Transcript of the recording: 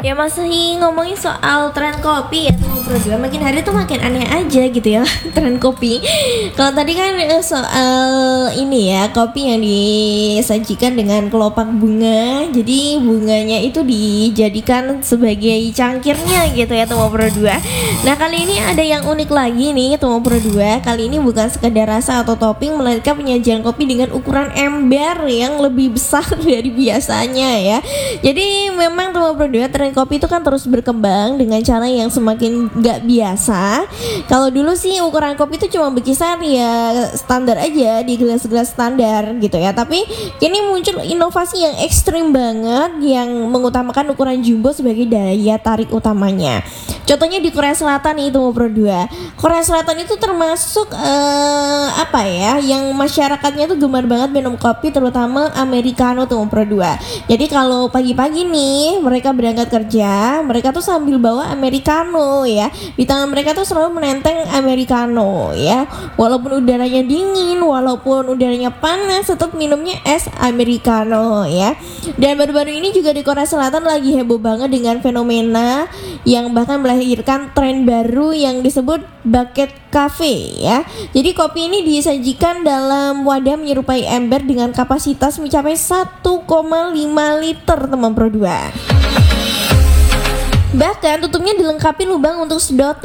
Ya masih ngomongin soal tren kopi ya teman Bro 2. Makin hari tuh makin aneh aja gitu ya tren kopi. Kalau tadi kan soal ini ya, kopi yang disajikan dengan kelopak bunga. Jadi bunganya itu dijadikan sebagai cangkirnya gitu ya teman Bro 2. Nah kali ini ada yang unik lagi nih teman Bro 2. Kali ini bukan sekedar rasa atau topping, melainkan penyajian kopi dengan ukuran ember yang lebih besar dari biasanya ya. Jadi memang teman Bro 2, tren kopi itu kan terus berkembang dengan cara yang semakin gak biasa. Kalau dulu sih ukuran kopi itu cuma berkisar ya standar aja di gelas-gelas standar gitu ya. Tapi kini muncul inovasi yang ekstrim banget yang mengutamakan ukuran jumbo sebagai daya tarik utamanya. Contohnya di Korea Selatan itu Bro 2. Korea Selatan itu termasuk apa ya, yang masyarakatnya tuh gemar banget minum kopi, terutama americano tuh Bro 2. Jadi kalau pagi-pagi nih mereka berangkat kerja, mereka tuh sambil bawa americano ya. Di tangan mereka tuh selalu menenteng americano ya. Walaupun udaranya dingin, walaupun udaranya panas, tetap minumnya es americano ya. Dan baru-baru ini juga di Korea Selatan lagi heboh banget dengan fenomena yang bahkan melahirkan tren baru yang disebut bucket cafe ya. Jadi kopi ini disajikan dalam wadah menyerupai ember dengan kapasitas mencapai 1,5 liter teman Bro 2. Bahkan tutupnya dilengkapi lubang untuk sedotan